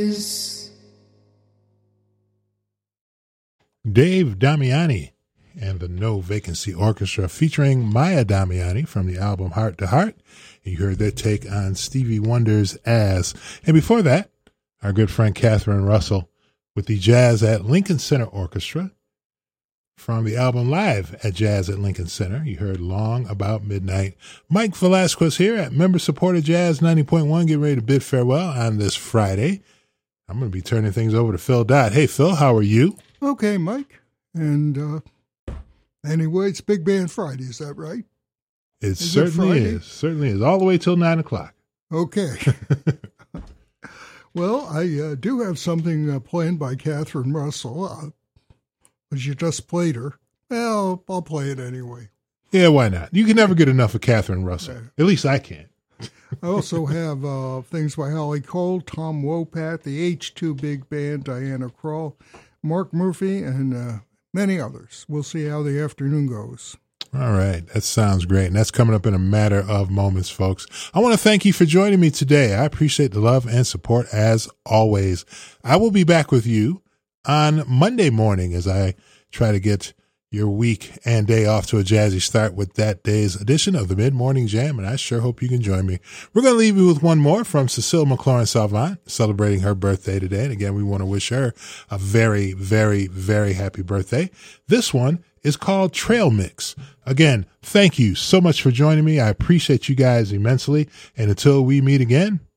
Dave Damiani and the No Vacancy Orchestra featuring Maya Damiani from the album Heart to Heart. You heard their take on Stevie Wonder's As. And before that, our good friend Catherine Russell with the Jazz at Lincoln Center Orchestra from the album Live at Jazz at Lincoln Center. You heard Long About Midnight. Mike Velasquez here at member-supported Jazz 90.1, getting ready to bid farewell on this Friday. I'm going to be turning things over to Phil Dodd. Hey, Phil, how are you? Okay, Mike. And anyway, it's Big Band Friday, is that right? It certainly is. Certainly is. All the way till 9 o'clock. Okay. Well, I do have something planned by Catherine Russell. But you just played her. Well, I'll play it anyway. Yeah, why not? You can never get enough of Catherine Russell. At least I can. I also have things by Holly Cole, Tom Wopat, the H2 Big Band, Diana Krall, Mark Murphy, and many others. We'll see how the afternoon goes. All right. That sounds great. And that's coming up in a matter of moments, folks. I want to thank you for joining me today. I appreciate the love and support as always. I will be back with you on Monday morning as I try to get your week and day off to a jazzy start with that day's edition of the Mid-Morning Jam, and I sure hope you can join me. We're going to leave you with one more from Cecile McLaurin Salvant, celebrating her birthday today. And again, we want to wish her a very, very, very happy birthday. This one is called Trail Mix. Again, thank you so much for joining me. I appreciate you guys immensely. And until we meet again,